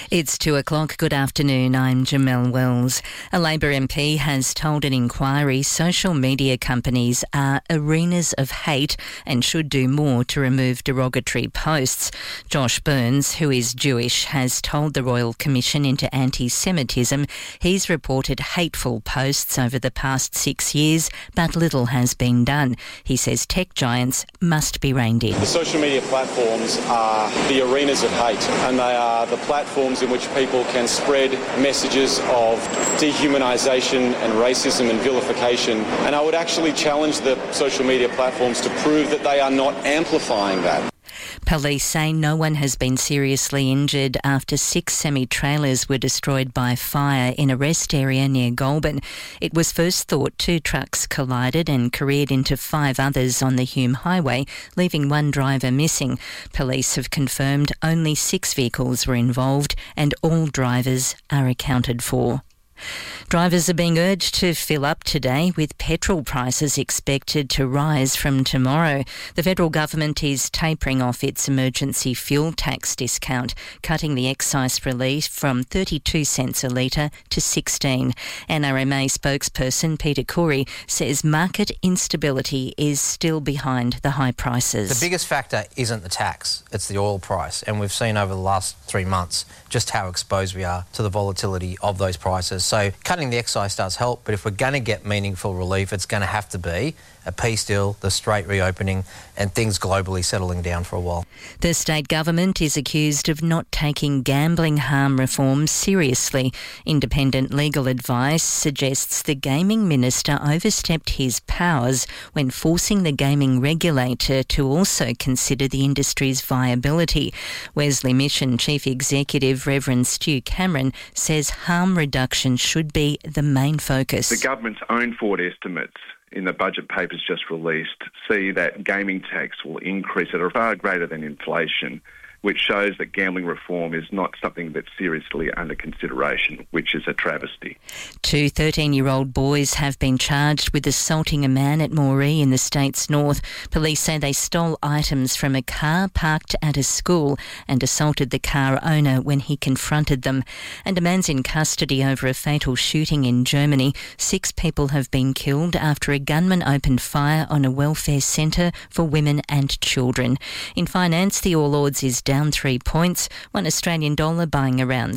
It's 2:00. Good afternoon. I'm Jamelle Wells. A Labor MP has told an inquiry social media companies are arenas of hate and should do more to remove derogatory posts. Josh Burns, who is Jewish, has told the Royal Commission into Anti-Semitism he's reported hateful posts over the past 6 years, but little has been done. He says tech giants must be reined in. The social media platforms are the arenas of hate, and they are the platforms in which people can spread messages of dehumanisation and racism and vilification. And I would actually challenge the social media platforms to prove that they are not amplifying that. Police say no one has been seriously injured after 6 semi-trailers were destroyed by fire in a rest area near Goulburn. It was first thought 2 trucks collided and careered into 5 others on the Hume Highway, leaving 1 driver missing. Police have confirmed only 6 vehicles were involved and all drivers are accounted for. Drivers are being urged to fill up today, with petrol prices expected to rise from tomorrow. The federal government is tapering off its emergency fuel tax discount, cutting the excise relief from 32 cents a litre to 16. NRMA spokesperson Peter Corey says market instability is still behind the high prices. The biggest factor isn't the tax, it's the oil price. And we've seen over the last 3 months just how exposed we are to the volatility of those prices. So cutting the excise does help, but if we're going to get meaningful relief, it's going to have to be a peace deal, the Strait reopening and things globally settling down for a while. The state government is accused of not taking gambling harm reform seriously. Independent legal advice suggests the gaming minister overstepped his powers when forcing the gaming regulator to also consider the industry's viability. Wesley Mission Chief Executive Reverend Stu Cameron says harm reduction should be the main focus. The government's own forward estimates in the budget papers just released see that gaming tax will increase at a far greater than inflation, which shows that gambling reform is not something that's seriously under consideration, which is a travesty. 2 13-year-old boys have been charged with assaulting a man at Moree in the state's north. Police say they stole items from a car parked at a school and assaulted the car owner when he confronted them. And a man's in custody over a fatal shooting in Germany. 6 people have been killed after a gunman opened fire on a welfare centre for women and children. In finance, the All Ords is down 3 points, $1 Australian buying around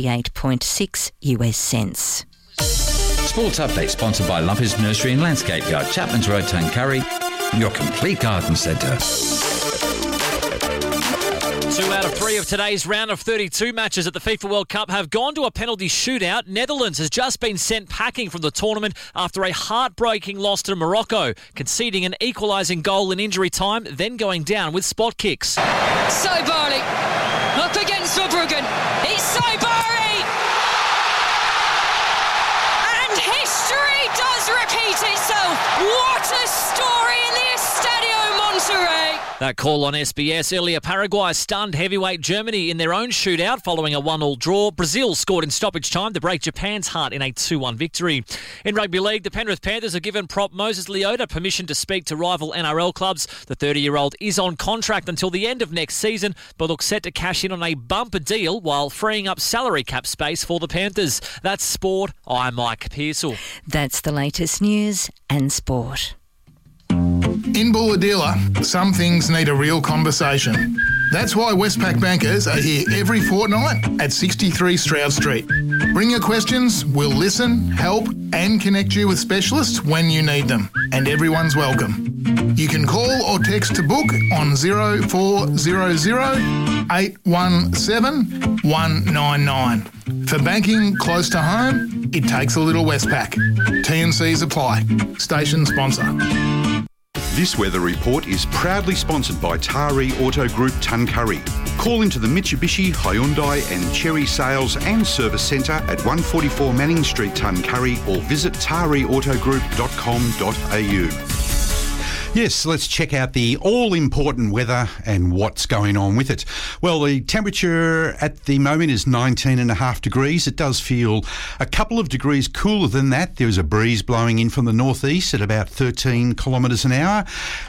68.6 US cents. Sports Update sponsored by Lumpers Nursery and Landscape Yard, Chapman's Road, Tuncurry, your complete garden centre. 2 out of 3 of today's round of 32 matches at the FIFA World Cup have gone to a penalty shootout. Netherlands has just been sent packing from the tournament after a heartbreaking loss to Morocco, conceding an equalising goal in injury time, then going down with spot kicks. Saibari up against Verbruggen. It's Saibari! And history does repeat itself. What a story in the Estadio Monterrey. That call on SBS earlier. Paraguay stunned heavyweight Germany in their own shootout following a 1-1 draw. Brazil scored in stoppage time to break Japan's heart in a 2-1 victory. In rugby league, the Penrith Panthers have given prop Moses Leota permission to speak to rival NRL clubs. The 30-year-old is on contract until the end of next season, but looks set to cash in on a bumper deal while freeing up salary cap space for the Panthers. That's sport. I'm Mike Pearsall. That's the latest news and sport. In Bulahdelah, some things need a real conversation. That's why Westpac bankers are here every fortnight at 63 Stroud Street. Bring your questions, we'll listen, help and connect you with specialists when you need them. And everyone's welcome. You can call or text to book on 0400 817 199. For banking close to home, it takes a little Westpac. T&Cs apply. Station sponsor. This weather report is proudly sponsored by Taree Auto Group Tuncurry. Call into the Mitsubishi, Hyundai and Chery Sales and Service Centre at 144 Manning Street, Tuncurry, or visit tareautogroup.com.au. Yes, let's check out the all-important weather and what's going on with it. Well, the temperature at the moment is 19.5 degrees. It does feel a couple of degrees cooler than that. There's a breeze blowing in from the northeast at about 13 kilometres an hour,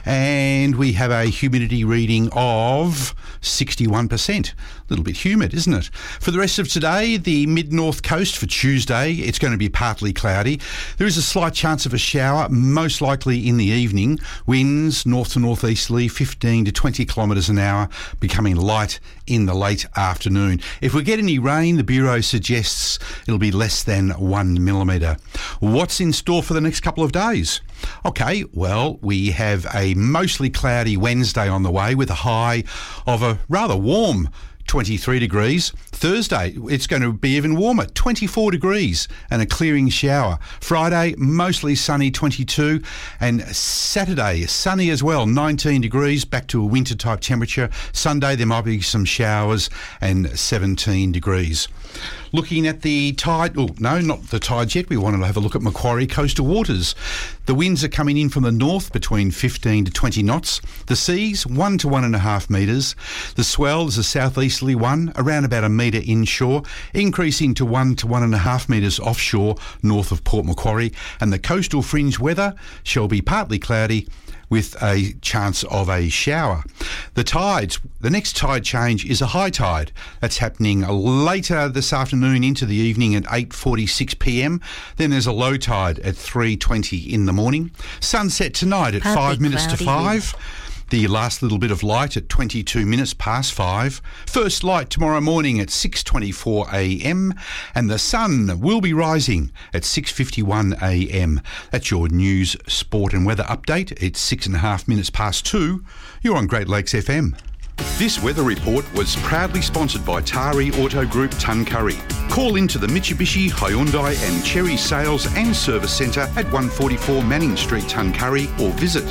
and we have a humidity reading of 61%. A little bit humid, isn't it? For the rest of today, the mid-north coast for Tuesday, it's going to be partly cloudy. There is a slight chance of a shower, most likely in the evening. Winds north to northeasterly, 15 to 20 kilometres an hour, becoming light in the late afternoon. If we get any rain, the Bureau suggests it'll be less than 1 millimetre. What's in store for the next couple of days? Okay, well, we have a mostly cloudy Wednesday on the way with a high of a rather warm 23 degrees. Thursday, it's going to be even warmer, 24 degrees and a clearing shower. Friday, mostly sunny, 22. And Saturday, sunny as well, 19 degrees, back to a winter type temperature. Sunday, there might be some showers and 17 degrees. Looking at the tide, no, not the tides yet. We wanted to have a look at Macquarie coastal waters. The winds are coming in from the north between 15 to 20 knots. The seas, 1 to 1.5 metres. The swell is a southeasterly one, around about a metre inshore, increasing to 1 to 1.5 metres offshore north of Port Macquarie. And the coastal fringe weather shall be partly cloudy with a chance of a shower. The tides, the next tide change is a high tide. That's happening later this afternoon into the evening at 8:46 p.m. Then there's a low tide at 3:20 in the morning. Sunset tonight at 5 minutes to 5. The last little bit of light at 22 minutes past 5. First light tomorrow morning at 6:24 a.m. And the sun will be rising at 6:51 a.m. That's your news, sport and weather update. It's 6.5 minutes past 2. You're on Great Lakes FM. This weather report was proudly sponsored by Tari Auto Group Tuncurry. Call into the Mitsubishi, Hyundai and Cherry Sales and Service Centre at 144 Manning Street, Tuncurry, or visit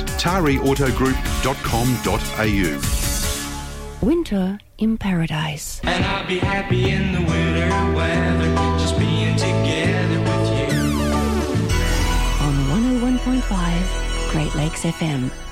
tariautogroup.com.au. Winter in paradise. And I'll be happy in the winter weather, just being together with you. On 101.5 Great Lakes FM.